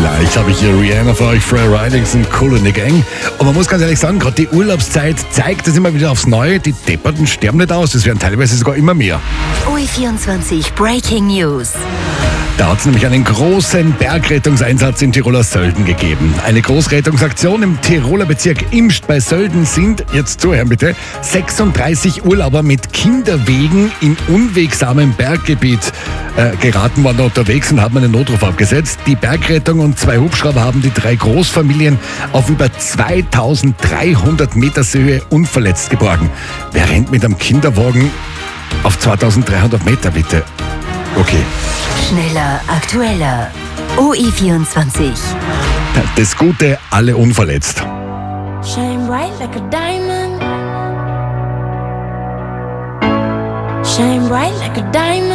Gleich habe ich hier Rihanna für euch, Freya Ridings und Kool in the Gang. Und man muss ganz ehrlich sagen, gerade die Urlaubszeit zeigt es immer wieder aufs Neue. Die Depperten sterben nicht aus, es werden teilweise sogar immer mehr. OE24 Breaking News. Da hat es nämlich einen großen Bergrettungseinsatz in Tiroler Sölden gegeben. Eine Großrettungsaktion im Tiroler Bezirk Imst bei Sölden sind, jetzt zuhören bitte, 36 Urlauber mit Kinderwegen in unwegsamem Berggebiet geraten waren unterwegs und haben einen Notruf abgesetzt. Die Bergrettung und 2 Hubschrauber haben die 3 Großfamilien auf über 2300 Meters Höhe unverletzt geborgen. Wer rennt mit einem Kinderwagen auf 2300 Meter, bitte? Okay. Schneller, aktueller. OE24. Das Gute, alle unverletzt. Shine bright like a diamond. Shine bright like a diamond.